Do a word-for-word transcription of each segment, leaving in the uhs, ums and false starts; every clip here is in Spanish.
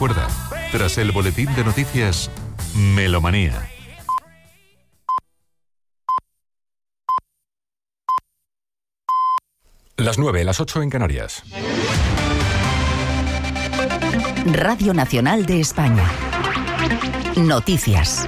Recuerda, tras el boletín de noticias, Melomanía. Las nueve, las ocho en Canarias. Radio Nacional de España. Noticias.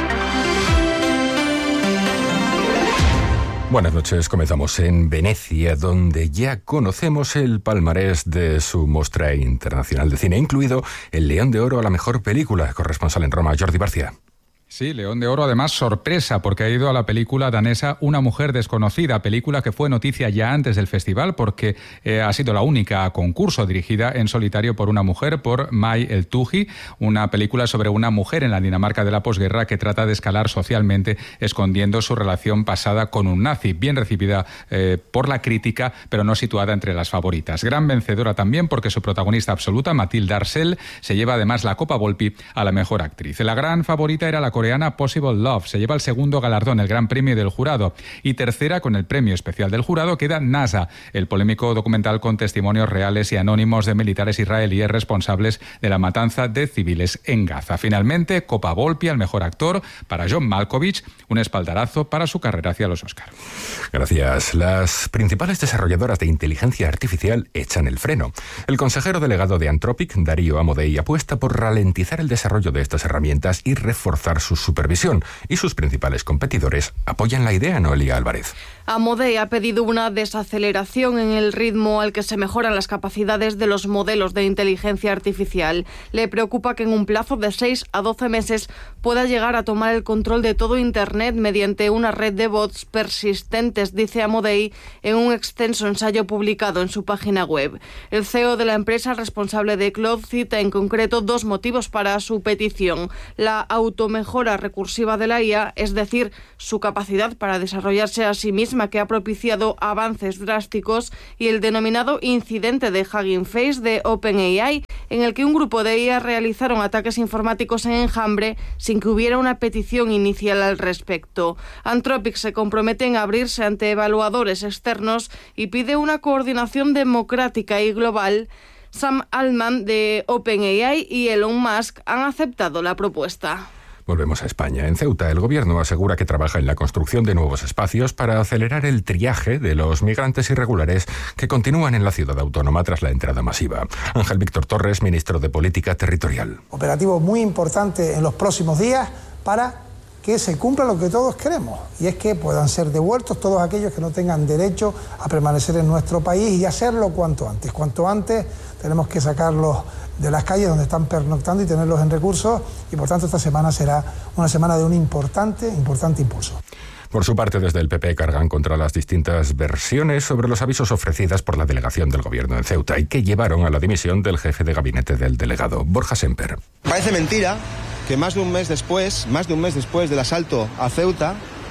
Buenas noches, comenzamos en Venecia, donde ya conocemos el palmarés de su Mostra Internacional de Cine, incluido el León de Oro a la mejor película. Corresponsal en Roma, Jordi Barcia. Sí, León de Oro, además sorpresa, porque ha ido a la película danesa Una mujer desconocida, película que fue noticia ya antes del festival porque eh, ha sido la única a concurso dirigida en solitario por una mujer, por Mai Eltugi, una película sobre una mujer en la Dinamarca de la posguerra que trata de escalar socialmente escondiendo su relación pasada con un nazi, bien recibida eh, por la crítica, pero no situada entre las favoritas. Gran vencedora también porque su protagonista absoluta, Mathilde Arcel, se lleva además la Copa Volpi a la mejor actriz. La gran favorita era la coreana Possible Love, se lleva el segundo galardón, el Gran Premio del Jurado, y tercera, con el Premio Especial del Jurado, queda NASA, el polémico documental con testimonios reales y anónimos de militares israelíes responsables de la matanza de civiles en Gaza. Finalmente, Copa Volpi al mejor actor para John Malkovich, un espaldarazo para su carrera hacia los Oscar. Gracias. Las principales desarrolladoras de inteligencia artificial echan el freno. El consejero delegado de Anthropic, Darío Amodei, apuesta por ralentizar el desarrollo de estas herramientas y reforzar su supervisión, y sus principales competidores apoyan la idea, Noelia Álvarez. Amodei ha pedido una desaceleración en el ritmo al que se mejoran las capacidades de los modelos de inteligencia artificial. Le preocupa que en un plazo de seis a doce meses pueda llegar a tomar el control de todo Internet mediante una red de bots persistentes, dice Amodei en un extenso ensayo publicado en su página web. El C E O de la empresa responsable de Claude cita en concreto dos motivos para su petición: la automejora recursiva de la I A, es decir, su capacidad para desarrollarse a sí misma, que ha propiciado avances drásticos, y el denominado incidente de Hugging Face de OpenAI, en el que un grupo de I A realizaron ataques informáticos en enjambre sin que hubiera una petición inicial al respecto. Anthropic se compromete en abrirse ante evaluadores externos y pide una coordinación democrática y global. Sam Altman de OpenAI y Elon Musk han aceptado la propuesta. Volvemos a España. En Ceuta, el gobierno asegura que trabaja en la construcción de nuevos espacios para acelerar el triaje de los migrantes irregulares que continúan en la ciudad autónoma tras la entrada masiva. Ángel Víctor Torres, ministro de Política Territorial. Operativo muy importante en los próximos días para que se cumpla lo que todos queremos, y es que puedan ser devueltos todos aquellos que no tengan derecho a permanecer en nuestro país, y hacerlo cuanto antes. Cuanto antes tenemos que sacarlos de las calles donde están pernoctando y tenerlos en recursos, y por tanto esta semana será una semana de un importante, importante impulso. Por su parte, desde el P P cargan contra las distintas versiones sobre los avisos ofrecidas por la delegación del gobierno en Ceuta y que llevaron a la dimisión del jefe de gabinete del delegado, Borja Semper. Parece mentira que más de un mes después, más de un mes después del asalto a Ceuta,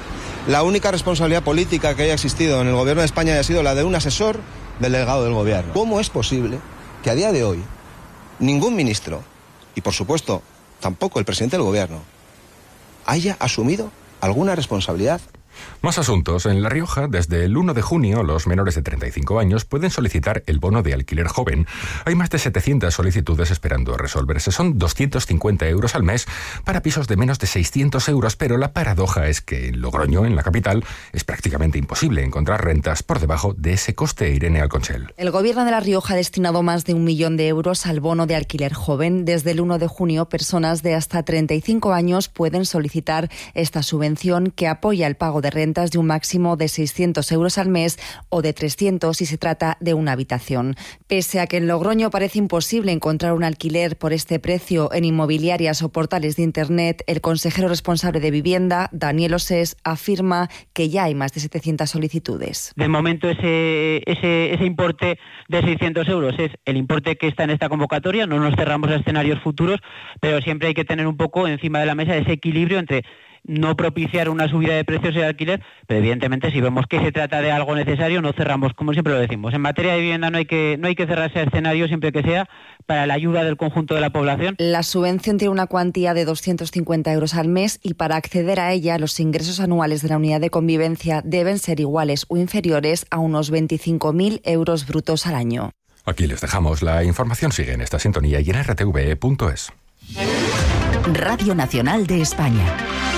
la única responsabilidad política que haya existido en el gobierno de España haya sido la de un asesor del delegado del gobierno. ¿Cómo es posible que a día de hoy ningún ministro, y por supuesto tampoco el presidente del gobierno, haya asumido alguna responsabilidad? Más asuntos. En La Rioja, desde el uno de junio, los menores de treinta y cinco años pueden solicitar el bono de alquiler joven. Hay más de setecientas solicitudes esperando resolverse. Son doscientos cincuenta euros al mes para pisos de menos de seiscientos euros, pero la paradoja es que en Logroño, en la capital, es prácticamente imposible encontrar rentas por debajo de ese coste. Irene Alconchel. El gobierno de La Rioja ha destinado más de un millón de euros al bono de alquiler joven. Desde el uno de junio, personas de hasta treinta y cinco años pueden solicitar esta subvención que apoya el pago de rentas de un máximo de seiscientos euros al mes o de trescientos si se trata de una habitación. Pese a que en Logroño parece imposible encontrar un alquiler por este precio en inmobiliarias o portales de Internet, el consejero responsable de vivienda, Daniel Osés, afirma que ya hay más de setecientas solicitudes. De momento ese, ese, ese importe de seiscientos euros es el importe que está en esta convocatoria. No nos cerramos a escenarios futuros, pero siempre hay que tener un poco encima de la mesa ese equilibrio entre no propiciar una subida de precios de alquiler, pero evidentemente si vemos que se trata de algo necesario, no cerramos, como siempre lo decimos. En materia de vivienda no hay que no hay que cerrarse a escenarios siempre que sea para la ayuda del conjunto de la población. La subvención tiene una cuantía de doscientos cincuenta euros al mes y para acceder a ella los ingresos anuales de la unidad de convivencia deben ser iguales o inferiores a unos veinticinco mil euros brutos al año. Aquí les dejamos. La información sigue en esta sintonía y en r t v punto es. Radio Nacional de España.